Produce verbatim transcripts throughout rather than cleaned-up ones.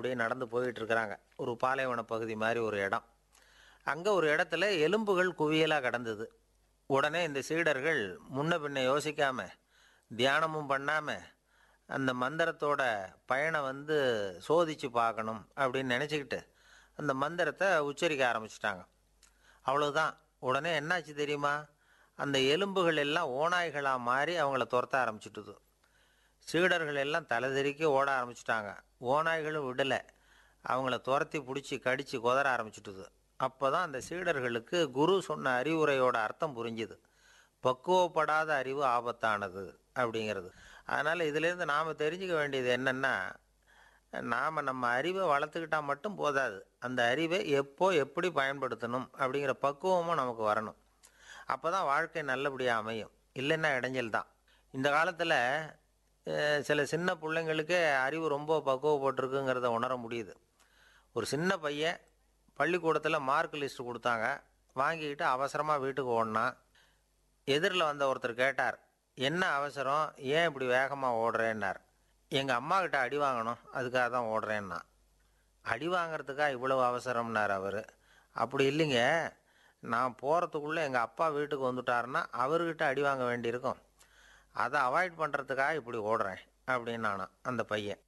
அப்படியே நடந்து போயிட்டு இருக்கிறாங்க. ஒரு பாலைவன பகுதி மாதிரி ஒரு இடம். அங்கே ஒரு இடத்துல எலும்புகள் குவியலாக கிடந்தது. உடனே இந்த சீடர்கள் முன்ன பின்ன யோசிக்காமல், தியானமும் பண்ணாமல், அந்த மந்திரத்தோட பயனை வந்து சோதித்து பார்க்கணும் அப்படின்னு நினச்சிக்கிட்டு அந்த மந்திரத்தை உச்சரிக்க ஆரம்பிச்சிட்டாங்க. அவ்வளோதான். உடனே என்னாச்சு தெரியுமா? அந்த எலும்புகள் எல்லாம் ஓநாய்களாக மாறி அவங்கள துரத்த ஆரம்பிச்சுட்டுது. சீடர்கள் எல்லாம் தலைதெறிக்க ஓட ஆரம்பிச்சிட்டாங்க. ஓநாய்களும் விடலை, அவங்கள துரத்தி பிடிச்சி கடித்து கொதற ஆரம்பிச்சுட்டுது. அப்போ தான் அந்த சீடர்களுக்கு குரு சொன்ன அறிவுரையோட அர்த்தம் புரிஞ்சுது. பக்குவப்படாத அறிவு ஆபத்தானது அப்படிங்கிறது. அதனால் இதிலேருந்து நாம் தெரிஞ்சுக்க வேண்டியது என்னென்னா, நாம் நம்ம அறிவை வளர்த்துக்கிட்டால் மட்டும் போதாது, அந்த அறிவை எப்போ எப்படி பயன்படுத்தணும் அப்படிங்கிற பக்குவமும் நமக்கு வரணும். அப்போ தான் வாழ்க்கை நல்லபடியாக அமையும். இல்லைன்னா இடைஞ்சல் தான். இந்த காலத்தில் சில சின்ன பிள்ளைங்களுக்கே அறிவு ரொம்ப பக்குவப்பட்டிருக்குங்கிறத உணர முடியுது. ஒரு சின்ன பையன் பள்ளிக்கூடத்தில் மார்க் லிஸ்ட்டு கொடுத்தாங்க, வாங்கிக்கிட்டு அவசரமாக வீட்டுக்கு ஓடினான். எதிரில் வந்த ஒருத்தர் கேட்டார், என்ன அவசரம், ஏன் இப்படி வேகமாக ஓடுறேன்னார். எங்கள் அம்மா கிட்ட அடி வாங்கணும், அதுக்காக தான் ஓடுறேன்னா. அடி வாங்கிறதுக்காக இவ்வளவு அவசரம்னார் அவர். அப்படி இல்லைங்க, நான் போகிறதுக்குள்ளே எங்கள் அப்பா வீட்டுக்கு வந்துட்டாருன்னா அவர்கிட்ட அடி வாங்க வேண்டியிருக்கும், அதை அவாய்ட் பண்ணுறதுக்காக இப்படி ஓடுறேன் அப்படின்னு நானா அந்த பையன்.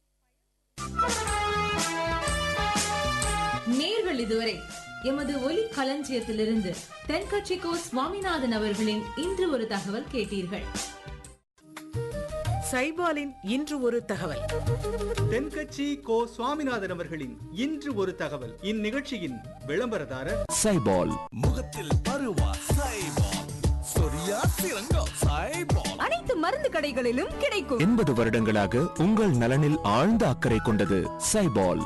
நேர்கள் இதுவரை எமது ஒலி களஞ்சியத்திலிருந்து தென்கட்சி கோ சுவாமிநாதன் அவர்களின் இன்று ஒரு தகவல் கேட்டீர்கள். சைபாலின் இன்று ஒரு தகவல். தென்கட்சி கோ சுவாமிநாதன் அவர்களின் இன்று ஒரு தகவல். இந்நிகழ்ச்சியின் விளம்பரதாரர் சைபால். முகத்தில் பருவா சைபால், சொரியா சிறங்கா சைபால். அனைத்து மருந்து கடைகளிலும் கிடைக்கும். எண்பது வருடங்களாக உங்கள் நலனில் ஆழ்ந்த அக்கறை கொண்டது சைபால்.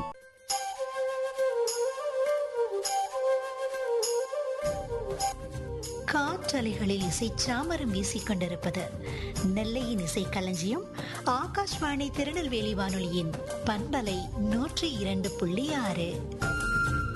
காற்றலைகளில் இசை சாமரம் வீசிக் கொண்டிருப்பது நெல்லையின் இசை களஞ்சியம், ஆகாஷ்வாணி திருநெல்வேலி வானொலியின் பண்பலை நூற்றி இரண்டு புள்ளி ஆறு.